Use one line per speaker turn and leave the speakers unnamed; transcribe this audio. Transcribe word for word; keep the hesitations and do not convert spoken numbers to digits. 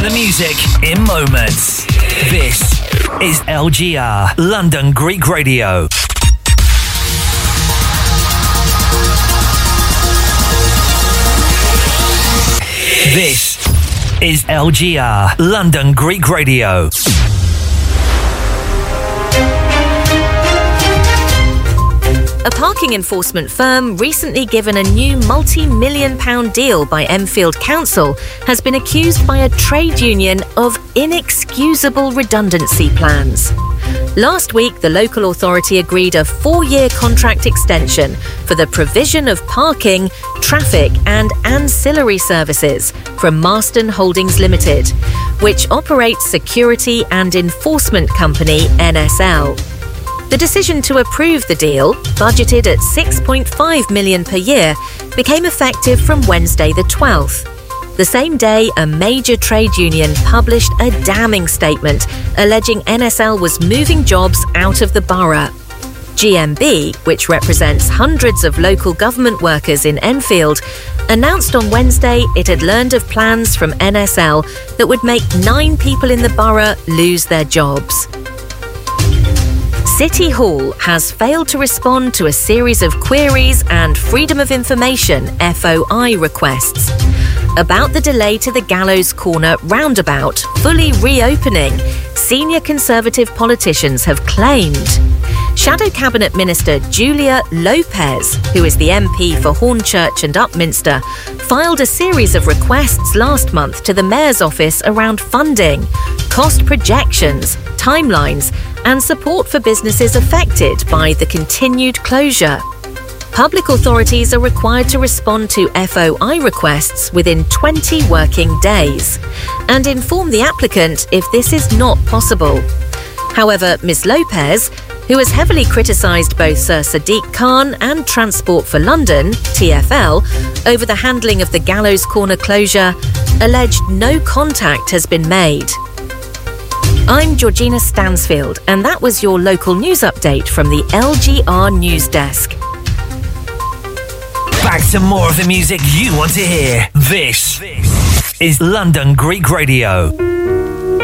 the music in moments. This is L G R, London Greek Radio. This is L G R, London Greek Radio.
A parking enforcement firm recently given a new multi-million pound deal by Enfield Council has been accused by a trade union of inexcusable redundancy plans. Last week, the local authority agreed a four-year contract extension for the provision of parking, traffic and ancillary services from Marston Holdings Limited, which operates security and enforcement company N S L. The decision to approve the deal, budgeted at six point five million pounds per year, became effective from Wednesday the twelfth. The same day, a major trade union published a damning statement alleging N S L was moving jobs out of the borough. G M B, which represents hundreds of local government workers in Enfield, announced on Wednesday it had learned of plans from N S L that would make nine people in the borough lose their jobs. City Hall has failed to respond to a series of queries and Freedom of Information F O I requests about the delay to the Gallows Corner roundabout fully reopening. Senior Conservative politicians have claimed. Shadow Cabinet Minister Julia Lopez, who is the M P for Hornchurch and Upminster, filed a series of requests last month to the Mayor's office around funding, cost projections, timelines, and support for businesses affected by the continued closure. Public authorities are required to respond to F O I requests within twenty working days and inform the applicant if this is not possible. However, Miz Lopez, who has heavily criticised both Sir Sadiq Khan and Transport for London, T F L, over the handling of the Gallows Corner closure, alleged no contact has been made. I'm Georgina Stansfield, and that was your local news update from the L G R News Desk.
Back to more of the music you want to hear. This is London Greek Radio.